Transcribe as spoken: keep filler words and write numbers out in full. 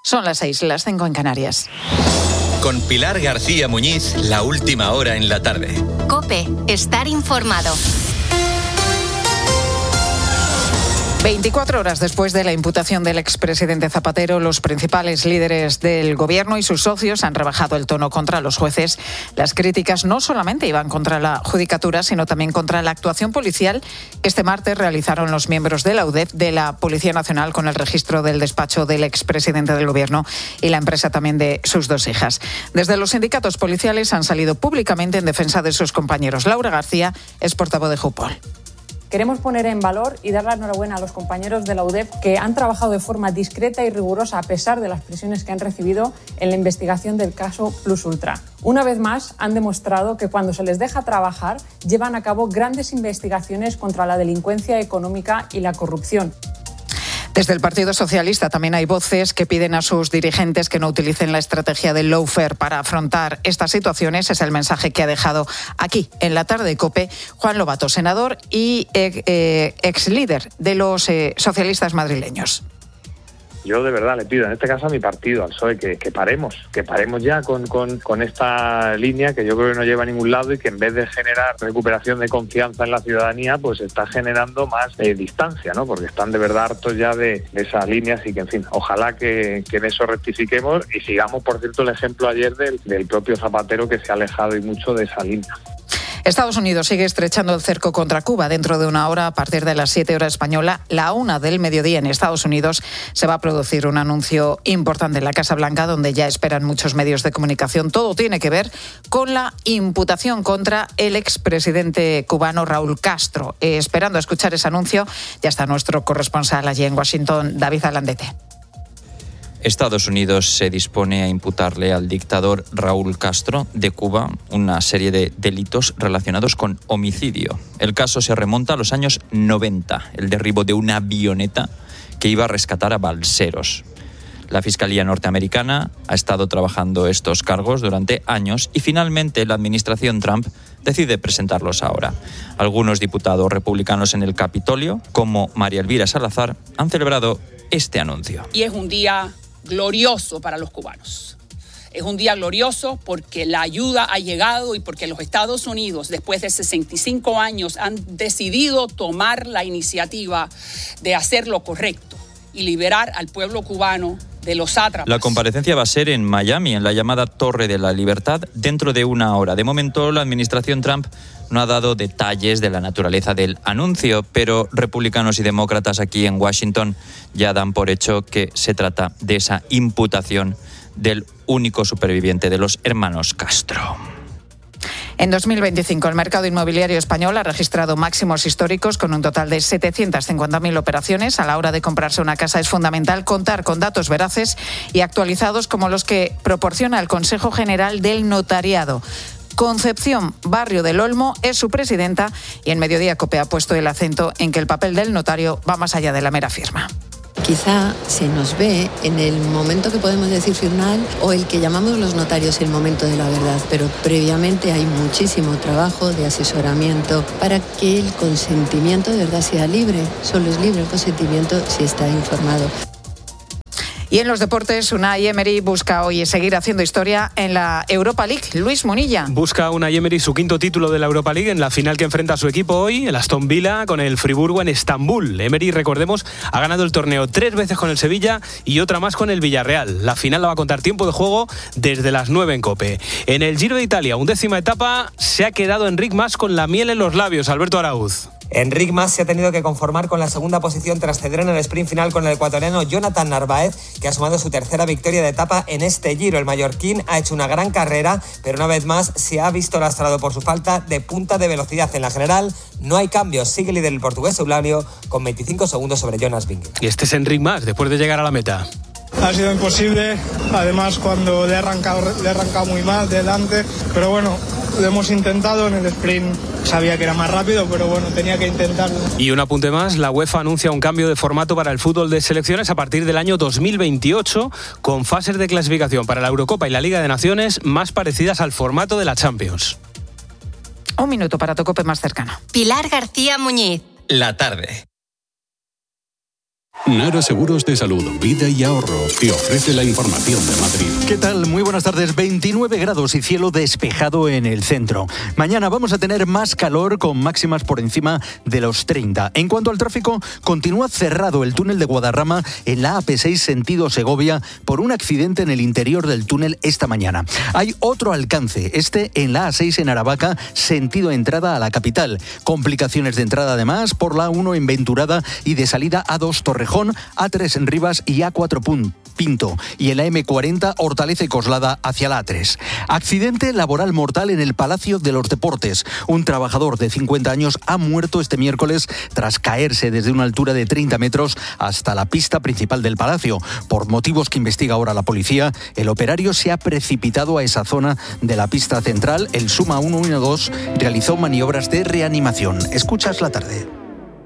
Son las seis, las cinco en Canarias. Con Pilar García Muñiz, la última hora en la tarde. COPE, estar informado. veinticuatro horas después de la imputación del expresidente Zapatero, los principales líderes del gobierno y sus socios han rebajado el tono contra los jueces. Las críticas no solamente iban contra la judicatura, sino también contra la actuación policial que este martes realizaron los miembros de la U D E F, de la Policía Nacional, con el registro del despacho del expresidente del gobierno y la empresa también de sus dos hijas. Desde los sindicatos policiales han salido públicamente en defensa de sus compañeros. Laura García es portavoz de Jupol. Queremos poner en valor y dar la enhorabuena a los compañeros de la U D E F que han trabajado de forma discreta y rigurosa a pesar de las presiones que han recibido en la investigación del caso Plus Ultra. Una vez más, han demostrado que cuando se les deja trabajar, llevan a cabo grandes investigaciones contra la delincuencia económica y la corrupción. Desde el Partido Socialista también hay voces que piden a sus dirigentes que no utilicen la estrategia del lawfare para afrontar estas situaciones. Es el mensaje que ha dejado aquí, en la tarde de COPE, Juan Lobato, senador y eh, ex líder de los eh, socialistas madrileños. Yo de verdad le pido, en este caso a mi partido, al P S O E, que, que paremos, que paremos ya con, con, con esta línea que yo creo que no lleva a ningún lado y que en vez de generar recuperación de confianza en la ciudadanía, pues está generando más eh, distancia, ¿no? Porque están de verdad hartos ya de, de esa línea, así que en fin, ojalá que, que en eso rectifiquemos y sigamos, por cierto, el ejemplo ayer del, del propio Zapatero, que se ha alejado y mucho de esa línea. Estados Unidos sigue estrechando el cerco contra Cuba. Dentro de una hora, a partir de las siete horas española, la una del mediodía en Estados Unidos, se va a producir un anuncio importante en la Casa Blanca, donde ya esperan muchos medios de comunicación. Todo tiene que ver con la imputación contra el expresidente cubano Raúl Castro. Eh, esperando a escuchar ese anuncio, ya está nuestro corresponsal allí en Washington, David Alandete. Estados Unidos se dispone a imputarle al dictador Raúl Castro de Cuba una serie de delitos relacionados con homicidio. El caso se remonta a los años noventa, el derribo de una avioneta que iba a rescatar a balseros. La Fiscalía norteamericana ha estado trabajando estos cargos durante años y finalmente la administración Trump decide presentarlos ahora. Algunos diputados republicanos en el Capitolio, como María Elvira Salazar, han celebrado este anuncio. Y es un día glorioso para los cubanos. Es un día glorioso porque la ayuda ha llegado y porque los Estados Unidos, después de sesenta y cinco años, han decidido tomar la iniciativa de hacer lo correcto y liberar al pueblo cubano de los sátrapas. La comparecencia va a ser en Miami, en la llamada Torre de la Libertad, dentro de una hora. De momento, la administración Trump no ha dado detalles de la naturaleza del anuncio, pero republicanos y demócratas aquí en Washington ya dan por hecho que se trata de esa imputación del único superviviente de los hermanos Castro. En dos mil veinticinco, el mercado inmobiliario español ha registrado máximos históricos con un total de setecientas cincuenta mil operaciones. A la hora de comprarse una casa es fundamental contar con datos veraces y actualizados como los que proporciona el Consejo General del Notariado. Concepción Barrio del Olmo es su presidenta y en Mediodía COPE ha puesto el acento en que el papel del notario va más allá de la mera firma. Quizá se nos ve en el momento que podemos decir final o el que llamamos los notarios el momento de la verdad, pero previamente hay muchísimo trabajo de asesoramiento para que el consentimiento de verdad sea libre. Solo es libre el consentimiento si está informado. Y en los deportes, Unai Emery busca hoy seguir haciendo historia en la Europa League. Luis Munilla. Busca Unai Emery su quinto título de la Europa League en la final que enfrenta a su equipo hoy, el Aston Villa, con el Friburgo en Estambul. Emery, recordemos, ha ganado el torneo tres veces con el Sevilla y otra más con el Villarreal. La final la va a contar tiempo de juego desde las nueve en COPE. En el Giro de Italia, undécima etapa, se ha quedado Enric Mas con la miel en los labios. Alberto Arauz. Enric Mas se ha tenido que conformar con la segunda posición tras ceder en el sprint final con el ecuatoriano Jonathan Narváez, que ha sumado su tercera victoria de etapa en este Giro. El mallorquín ha hecho una gran carrera, pero una vez más se ha visto lastrado por su falta de punta de velocidad. En la general no hay cambios, sigue líder el portugués Eulabio con veinticinco segundos sobre Jonas Vingegaard. Y este es Enric Mas después de llegar a la meta. Ha sido imposible, además cuando le he arrancado, le he arrancado muy mal delante, pero bueno, lo hemos intentado en el sprint. Sabía que era más rápido, pero bueno, tenía que intentarlo. Y un apunte más, la UEFA anuncia un cambio de formato para el fútbol de selecciones a partir del año dos mil veintiocho, con fases de clasificación para la Eurocopa y la Liga de Naciones más parecidas al formato de la Champions. Un minuto para tu COPE más cercano. Pilar García Muñiz. La tarde. Nara Seguros de Salud, Vida y Ahorro te ofrece la información de Madrid. ¿Qué tal? Muy buenas tardes. veintinueve grados y cielo despejado en el centro. Mañana vamos a tener más calor con máximas por encima de los treinta. En cuanto al tráfico, continúa cerrado el túnel de Guadarrama en la A P seis sentido Segovia por un accidente en el interior del túnel esta mañana. Hay otro alcance, este en la A seis en Aravaca, sentido entrada a la capital. Complicaciones de entrada además por la A uno en Venturada y de salida A dos Torrejón, A tres en Rivas y A cuatro Pinto, y en la eme cuarenta Hortaleza y Coslada hacia la A tres. Accidente laboral mortal en el Palacio de los Deportes. Un trabajador de cincuenta años ha muerto este miércoles tras caerse desde una altura de treinta metros hasta la pista principal del palacio. Por motivos que investiga ahora la policía, el operario se ha precipitado a esa zona de la pista central. El Suma ciento doce realizó maniobras de reanimación. Escuchas la tarde.